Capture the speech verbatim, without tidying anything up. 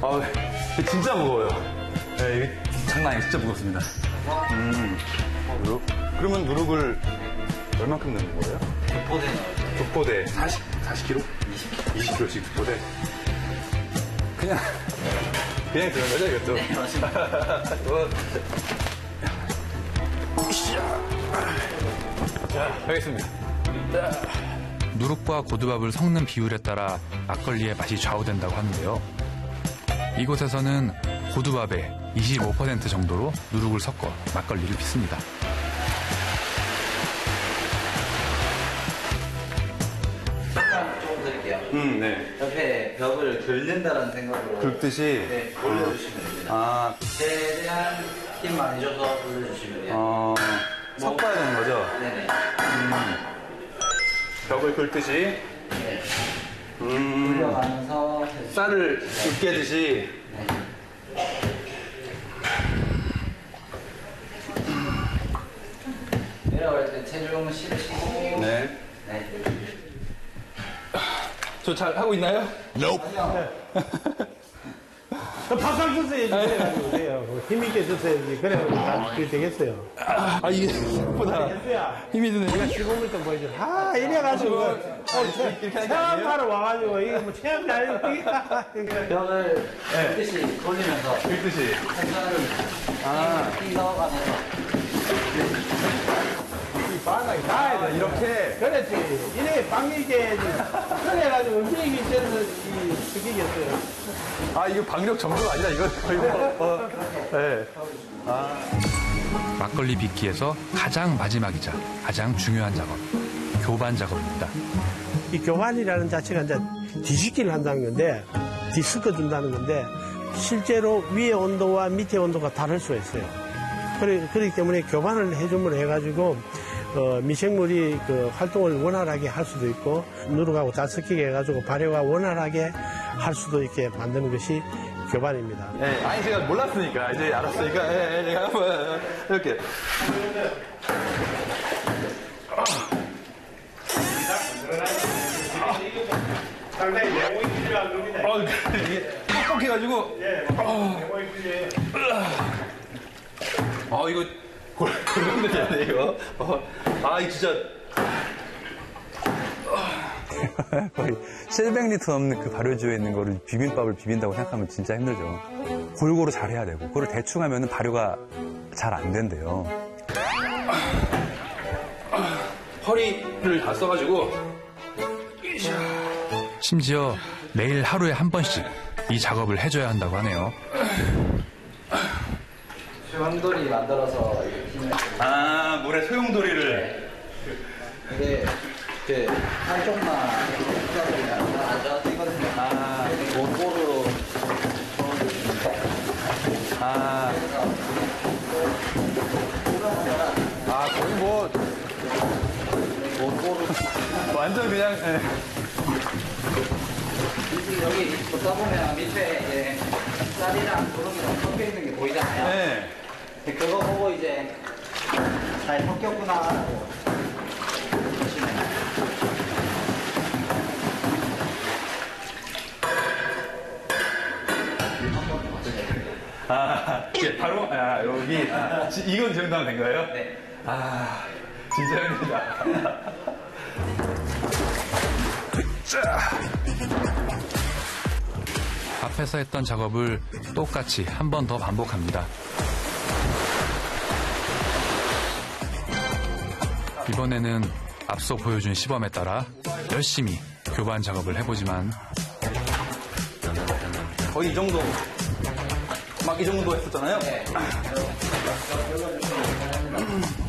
아, 진짜 무거워요. 네, 이게 장난 아니에요. 진짜 무겁습니다. 음, 누룩? 그러면 누룩을 얼만큼 넣는 거예요? 독보대 넣어요. 독보대 사십, 사십 킬로그램? 이십 킬로그램? 이십 킬로그램씩 독보대? 그냥, 그냥 그런 거죠, 이것도? 네, 맞습니다. 자, 가겠습니다. 누룩과 고두밥을 섞는 비율에 따라 막걸리의 맛이 좌우된다고 하는데요. 이곳에서는 고두밥에 이십오 퍼센트 정도로 누룩을 섞어 막걸리를 빚습니다. 설명 조금 드릴게요. 음, 네. 옆에 벽을 긁는다는 생각으로 긁듯이? 네, 올려주시면 됩니다. 아, 최대한 힘 많이 줘서 올려주시면 돼요. 어, 섞어야 되는 거죠? 네네. 음. 벽을 긁듯이? 네. 음. 올려가면서 쌀을 으깨듯이? 네. 내려갈 때 체중 실으시고 네. 네. 저 잘 하고 있나요? 박살 주세요. 그래가지고 돼요. 힘있게 주세야지. 그래, 그게 되겠어요. 아, 이게 생각보다 됐어야. 힘이 드네. 내가 시공을 좀 보여줘. 아, 이래가지고. 어, 이렇게 하는 게 체험 아니에요? 하러 와가지고, 이게 뭐 체험 잘, 벽을 긁듯이 돌리면서 긁듯이. 천천히 아. 뛰어가면서 이 바닥이 닿아야 돼. 이렇게. 그렇지. 이래 빵리게 해야지. 그래가지고 움직이기 전에 이, 죽이겠어요. 아, 이거 박력 정도가 아니라 이거 거의 뭐, 어, 네. 막걸리 빚기에서 가장 마지막이자 가장 중요한 작업, 교반 작업입니다. 이 교환이라는 자체가 이제 뒤집기를 한다는 건데, 뒤섞어 준다는 건데, 실제로 위의 온도와 밑의 온도가 다를 수가 있어요. 그래, 그렇기 때문에 교반을 해줌으로 해가지고, 어, 미생물이 그 활동을 원활하게 할 수도 있고, 누룩하고 잘 섞이게 해가지고 발효가 원활하게 할 수도 있게 만드는 것이 교반입니다. 네, 아니, 제가 몰랐으니까, 이제 알았으니까, 예, 예, 제가 한번, 이렇게. 상당히 내공이 필요한 겁니다. 어, 이게 뻑뻑해가지고. 예, 내공이 필요해요. 아, 이거, 골, 골반들이네, 이거. 어, 아, 이거 진짜. 거의 칠백 리터 넘는 그 발효지에 있는 거를 비빔밥을 비빈다고 생각하면 진짜 힘들죠. 골고루 잘해야 되고, 그걸 대충 하면 발효가 잘 안 된대요. 허리를 다 써가지고. 심지어 매일 하루에 한 번씩 이 작업을 해줘야 한다고 하네요. 수영돌이 만들어서 힘을 아, 물에 소용돌이를. 이게 그 한쪽만 수영돌이가 아니라 뛰거든요. 아, 골고루 아. 아, 거의 뭐, 골고루 완전 그냥, 예. 여기 보다 보면 밑에 이제 쌀이랑 누룩이랑 섞여 있는 게 보이잖아요. 네. 그거 보고 이제 잘 섞였구나 하고 보시면 아, 이게 바로, 아, 여기, 아, 지- 이건 정도면 된 거예요? 네. 아, 진짜 힘들다. 앞에서 했던 작업을 똑같이 한 번 더 반복합니다. 이번에는 앞서 보여준 시범에 따라 열심히 교반 작업을 해보지만 거의 이 정도, 막 이 정도 했었잖아요? 네.